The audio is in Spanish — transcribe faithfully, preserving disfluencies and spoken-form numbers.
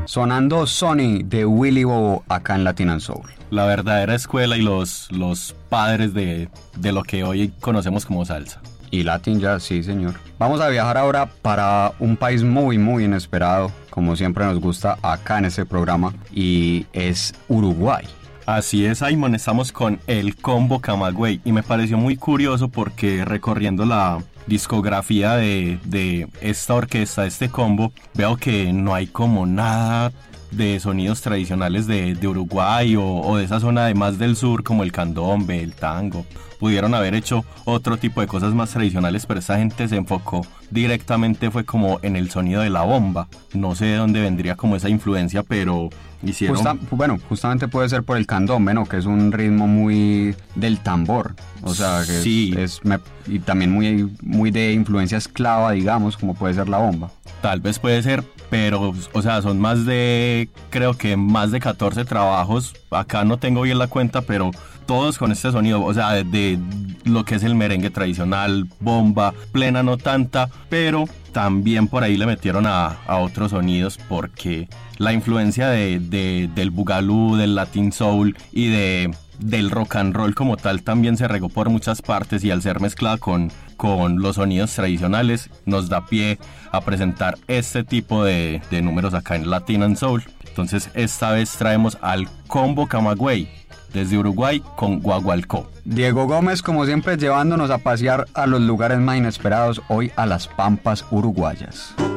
Sonando Sony de Willy Bobo acá en Latin and Soul. La verdadera escuela y los, los padres de, de lo que hoy conocemos como salsa. Y Latin Jazz, sí señor. Vamos a viajar ahora para un país muy muy inesperado, como siempre nos gusta acá en este programa, y es Uruguay. Así es, Simon, estamos con el Combo Camagüey y me pareció muy curioso porque recorriendo la discografía de, de esta orquesta, de este combo, veo que no hay como nada de sonidos tradicionales de, de Uruguay o, o de esa zona de más del sur como el candombe, el tango. Pudieron haber hecho otro tipo de cosas más tradicionales, pero esta gente se enfocó directamente, fue como en el sonido de la bomba. No sé de dónde vendría como esa influencia, pero hicieron... Justa, bueno, justamente puede ser por el candombe, ¿no? Que es un ritmo muy del tambor. O sea, que sí. es, es me, y también muy, muy de influencia esclava, digamos, como puede ser la bomba. Tal vez puede ser, pero, o sea, son más de, creo que más de catorce trabajos. Acá no tengo bien la cuenta, pero todos con este sonido, o sea, de, de lo que es el merengue tradicional, bomba, plena no tanta, pero también por ahí le metieron a, a otros sonidos porque la influencia de, de, del bugalú, del latin soul y de, del rock and roll como tal también se regó por muchas partes, y al ser mezclada con, con los sonidos tradicionales nos da pie a presentar este tipo de, de números acá en Latin and Soul. Entonces esta vez traemos al Combo Camagüey desde Uruguay con Guagualcó. Diego Gómez, como siempre, llevándonos a pasear a los lugares más inesperados, hoy a las pampas uruguayas.